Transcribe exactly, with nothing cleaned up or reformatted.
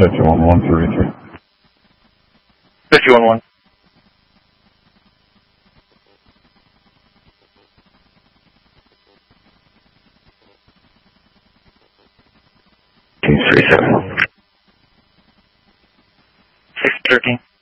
fifty one one thirty-three. fifty one one. three seven. six thirteen.